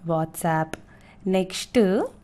WhatsApp. Next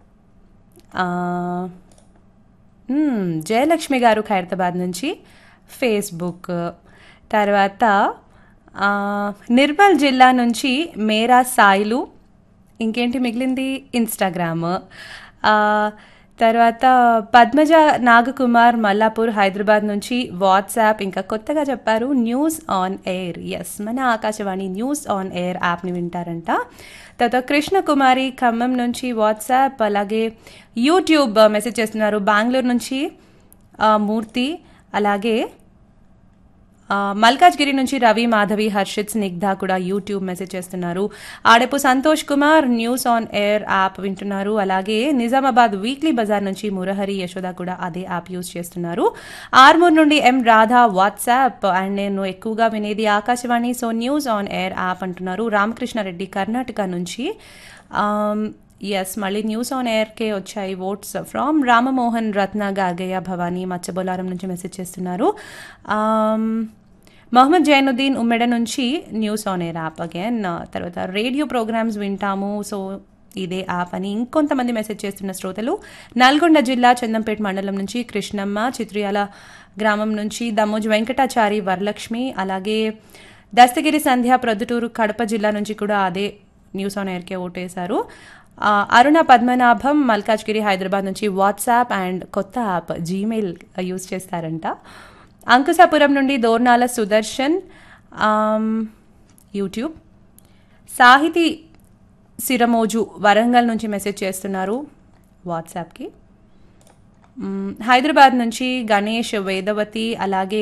Jayalakshmi గారు ఖైరతాబాద్ నుంచి Facebook. తర్వాత నిర్మల్ జిల్లా నుంచి మేరా సాయిలు. ఇంకేంటి మిగిలింది? ఇన్స్టాగ్రామ్. తర్వాత పద్మజ నాగకుమార్ మల్లాపూర్ హైదరాబాద్ నుంచి వాట్సాప్. ఇంకా కొత్తగా చెప్పారు న్యూస్ ఆన్ ఎయిర్. ఎస్, మన ఆకాశవాణి న్యూస్ ఆన్ ఎయిర్ యాప్ని వింటారంట. తర్వాత కృష్ణకుమారి ఖమ్మం నుంచి వాట్సాప్. అలాగే యూట్యూబ్ మెసేజ్ చేస్తున్నారు బెంగళూరు నుంచి మూర్తి. అలాగే మల్కాజ్గిరి నుంచి రవి, మాధవి, హర్షిత్, స్నిగ్ధ కూడా యూట్యూబ్ మెసేజ్ చేస్తున్నారు. Adapu Santosh Kumar news on air app వింటున్నారు. అలాగే నిజామాబాద్ వీక్లీ బజార్ నుంచి మురహరి, యశోద కూడా అదే యాప్ యూజ్ చేస్తున్నారు. ఆర్మూర్ నుండి ఎం రాధా వాట్సాప్. అండ్ నేను ఎక్కువగా వినేది Akashvani, so news on air app అంటున్నారు. రామకృష్ణారెడ్డి కర్ణాటక నుంచి. ఎస్, మళ్ళీ న్యూస్ ఆన్ ఎయిర్కే వచ్చాయి ఓట్స్ ఫ్రమ్ రామమోహన్, రత్న, గాగయ్య, భవానీ మచ్చబొలారం నుంచి మెసేజ్ చేస్తున్నారు. మొహమ్మద్ జైనుద్దీన్ ఉమ్మెడ నుంచి news on air app again. తర్వాత రేడియో ప్రోగ్రామ్స్ వింటాము, సో ఇదే యాప్ అని ఇంకొంతమంది మెసేజ్ చేస్తున్న శ్రోతలు నల్గొండ జిల్లా చందంపేట మండలం నుంచి కృష్ణమ్మ, చిత్రియాల గ్రామం నుంచి దమ్మోజ్ వెంకటాచారి, వరలక్ష్మి. అలాగే దస్తగిరి సంధ్య ప్రొద్దుటూరు కడప జిల్లా నుంచి కూడా అదే న్యూస్ ఆన్ ఎయిర్కే ఓటేశారు. అరుణ పద్మనాభం మల్కాజ్గిరి హైదరాబాద్ నుంచి వాట్సాప్ అండ్ కొత్త యాప్ జీమెయిల్ యూజ్ చేస్తారంట. అంకుశాపురం నుండి దోర్నాల సుదర్శన్ యూట్యూబ్. సాహితీ సిరమోజు వరంగల్ నుంచి మెసేజ్ చేస్తున్నారు వాట్సాప్కి. హైదరాబాద్ నుంచి గణేష్, వేదవతి. అలాగే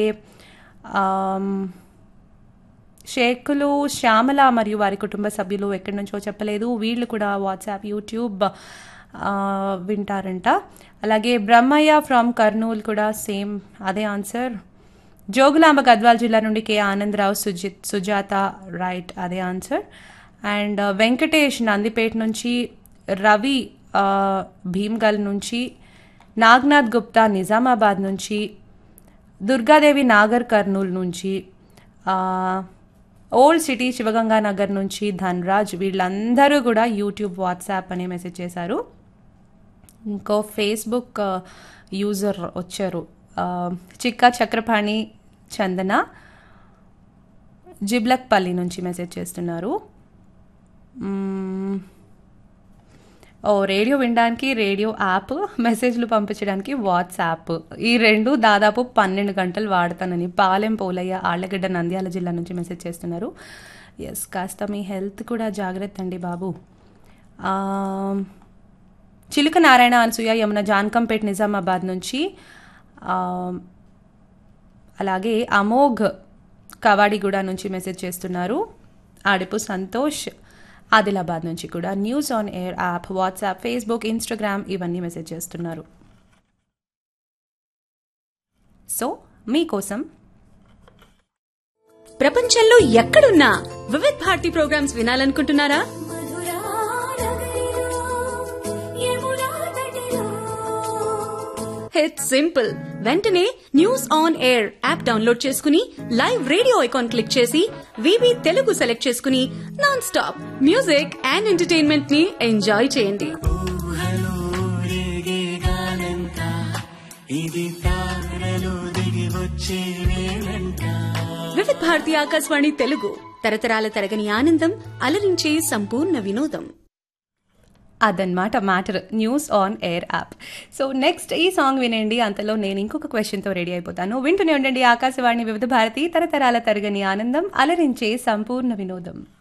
షేకులు శ్యామల మరియు వారి కుటుంబ సభ్యులు ఎక్కడి నుంచో చెప్పలేదు, వీళ్ళు కూడా వాట్సాప్ యూట్యూబ్ వింటారంట. అలాగే బ్రహ్మయ్య ఫ్రమ్ కర్నూలు కూడా సేమ్ అదే ఆన్సర్. జోగులాంబ గద్వాల్ జిల్లా నుండి కె ఆనందరావు, సుజాత రైట్ అదే ఆన్సర్. అండ్ వెంకటేష్ నందిపేట నుంచి, రవి భీమ్గల్ నుంచి, నాగ్నాథ్ గుప్తా నిజామాబాద్ నుంచి, దుర్గాదేవి నాగర్ కర్నూలు నుంచి, ఓల్డ్ సిటీ శివగంగానగర్ నుంచి ధన్రాజ్. వీళ్ళందరూ కూడా యూట్యూబ్ వాట్సాప్ అనే మెసేజ్ చేశారు. ఇంకో ఫేస్బుక్ యూజర్ వచ్చారు చిక్కా చక్రపాణి చందన, జిబ్లక్పల్లి నుంచి మెసేజ్ చేస్తున్నారు. రేడియో వినడానికి రేడియో యాప్, మెసేజ్లు పంపించడానికి వాట్సాప్, ఈ రెండు దాదాపు 12 గంటలు వాడతానని పాలెం పోలయ్య ఆళ్లగడ్డ నంద్యాల జిల్లా నుంచి మెసేజ్ చేస్తున్నారు. ఎస్, కాస్త మీ హెల్త్ కూడా జాగ్రత్త అండి బాబు. చిలుక నారాయణ, అనసూయ, యమున జాన్కంపేట్ నిజామాబాద్ నుంచి. అలాగే అమోఘ్ కవాడిగూడ నుంచి మెసేజ్ చేస్తున్నారు. ఆడిపు సంతోష్ ఆదిలాబాద్ నుంచి కూడా news on air app, WhatsApp, Facebook, Instagram ఇవన్నీ మెసేజ్ చేస్తున్నారు. సో మీకోసం ప్రపంచంలో ఎక్కడున్నా Vividh Bharati programmes వినాలనుకుంటున్నారా? It's simple. వెంటనే news on air app download చేసుకుని లైవ్ రేడియో ఐకాన్ క్లిక్ చేసి వివి తెలుగు సెలెక్ట్ చేసుకుని non stop music and entertainment ని ఎంజాయ్ చేయండి. వివిధ్ భారతి ఆకాశవాణి తెలుగు, తరతరాల తరగని ఆనందం, అలరించే సంపూర్ణ వినోదం. అదనమాట matter news on air app. So next ఈ సాంగ్ వినండి, అంతలో నేను ఇంకొక క్వశ్చన్తో రెడీ అయిపోతాను. వింటూనే ఉండండి ఆకాశవాణి వివిధ భారతి, తరతరాల తరగని ఆనందం, అలరించే సంపూర్ణ వినోదం.